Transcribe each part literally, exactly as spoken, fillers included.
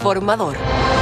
informador.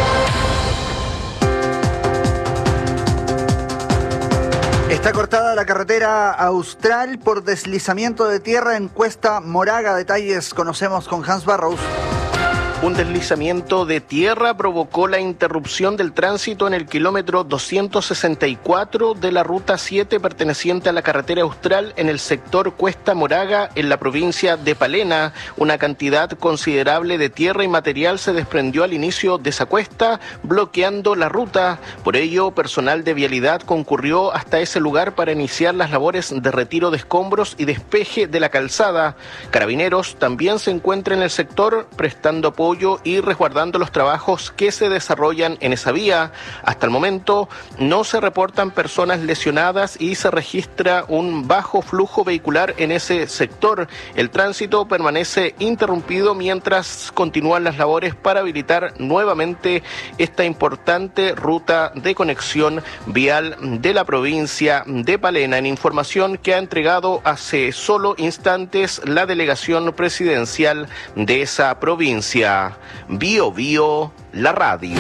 Está cortada la carretera austral por deslizamiento de tierra en Cuesta Moraga. Detalles conocemos con Hans Barrows. Un deslizamiento de tierra provocó la interrupción del tránsito en el kilómetro doscientos sesenta y cuatro de la ruta siete perteneciente a la carretera austral en el sector Cuesta Moraga en la provincia de Palena. Una cantidad considerable de tierra y material se desprendió al inicio de esa cuesta, bloqueando la ruta. Por ello, personal de vialidad concurrió hasta ese lugar para iniciar las labores de retiro de escombros y despeje de la calzada. Carabineros también se encuentra en el sector prestando apoyo y resguardando los trabajos que se desarrollan en esa vía. Hasta el momento no se reportan personas lesionadas y se registra un bajo flujo vehicular en ese sector. El tránsito permanece interrumpido mientras continúan las labores para habilitar nuevamente esta importante ruta de conexión vial de la provincia de Palena. En información que ha entregado hace solo instantes la delegación presidencial de esa provincia. Bio Bio, la radio.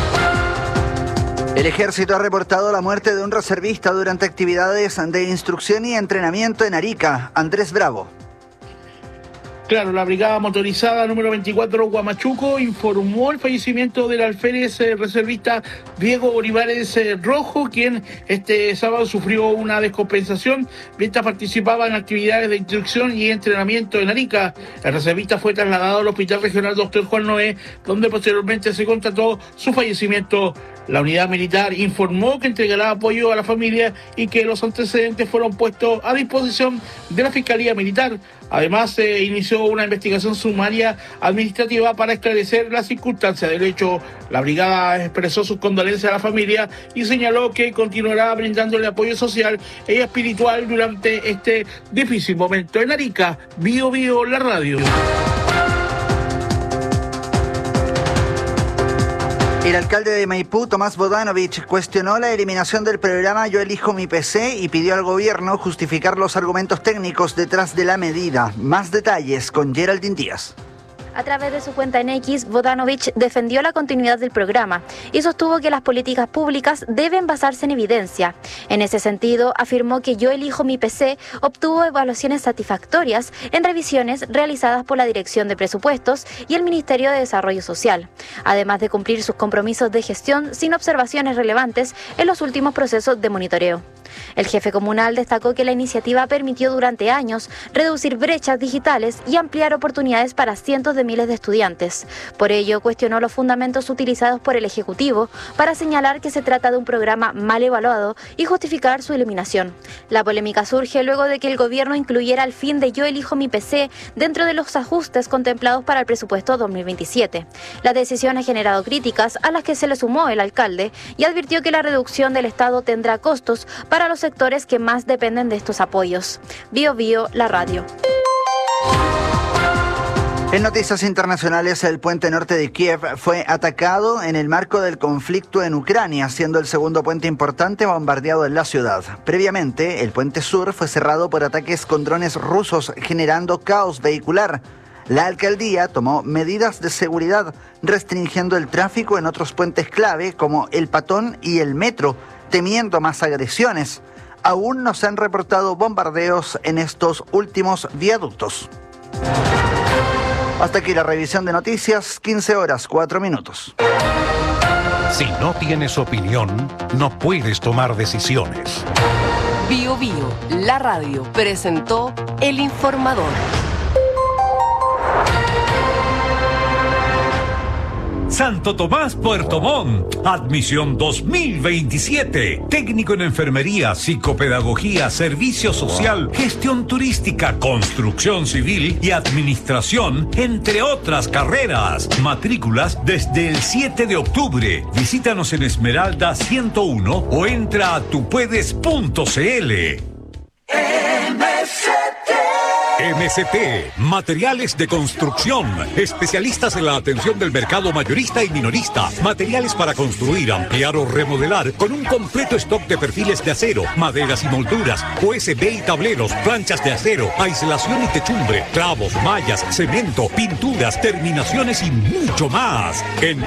El ejército ha reportado la muerte de un reservista durante actividades de instrucción y entrenamiento en Arica. Andrés Bravo. Claro, la brigada motorizada número veinticuatro Huamachuco informó el fallecimiento del alférez eh, reservista Diego Olivares eh, Rojo, quien este sábado sufrió una descompensación mientras participaba en actividades de instrucción y entrenamiento en Arica. El reservista fue trasladado al Hospital Regional Doctor Juan Noé, donde posteriormente se constató su fallecimiento. La unidad militar informó que entregará apoyo a la familia y que los antecedentes fueron puestos a disposición de la Fiscalía Militar. Además, se inició una investigación sumaria administrativa para esclarecer las circunstancias del hecho. La brigada expresó sus condolencias a la familia y señaló que continuará brindándole apoyo social y espiritual durante este difícil momento. En Arica, Bio Bio, la radio. El alcalde de Maipú, Tomás Bodanovich, cuestionó la eliminación del programa Yo Elijo Mi P C y pidió al gobierno justificar los argumentos técnicos detrás de la medida. Más detalles con Geraldine Díaz. A través de su cuenta en X, Bodanovich defendió la continuidad del programa y sostuvo que las políticas públicas deben basarse en evidencia. En ese sentido, afirmó que Yo Elijo Mi P C obtuvo evaluaciones satisfactorias en revisiones realizadas por la Dirección de Presupuestos y el Ministerio de Desarrollo Social, además de cumplir sus compromisos de gestión sin observaciones relevantes en los últimos procesos de monitoreo. El jefe comunal destacó que la iniciativa permitió durante años reducir brechas digitales y ampliar oportunidades para cientos de miles de estudiantes. Por ello, cuestionó los fundamentos utilizados por el Ejecutivo para señalar que se trata de un programa mal evaluado y justificar su eliminación. La polémica surge luego de que el gobierno incluyera el fin de Yo Elijo Mi P C dentro de los ajustes contemplados para el presupuesto dos mil veintisiete. La decisión ha generado críticas a las que se le sumó el alcalde y advirtió que la reducción del Estado tendrá costos para los sectores que más dependen de estos apoyos. Bio Bio, la radio. En noticias internacionales, el puente norte de Kiev fue atacado en el marco del conflicto en Ucrania, siendo el segundo puente importante bombardeado en la ciudad. Previamente, el puente sur fue cerrado por ataques con drones rusos, generando caos vehicular. La alcaldía tomó medidas de seguridad, restringiendo el tráfico en otros puentes clave como el Patón y el Metro, temiendo más agresiones. Aún no se han reportado bombardeos en estos últimos viaductos. Hasta aquí la revisión de noticias, quince horas, cuatro minutos. Si no tienes opinión, no puedes tomar decisiones. Bio Bio, la radio, presentó El Informador. Santo Tomás, Puerto Montt, admisión dos mil veintisiete. Técnico en enfermería, psicopedagogía, servicio social, gestión turística, construcción civil y administración, entre otras carreras. Matrículas desde el siete de octubre. Visítanos en Esmeralda ciento uno o entra a tupuedes punto cl. M S T M S T, materiales de construcción, especialistas en la atención del mercado mayorista y minorista, materiales para construir, ampliar o remodelar, con un completo stock de perfiles de acero, maderas y molduras, U S B y tableros, planchas de acero, aislación y techumbre, clavos, mallas, cemento, pinturas, terminaciones y mucho más. En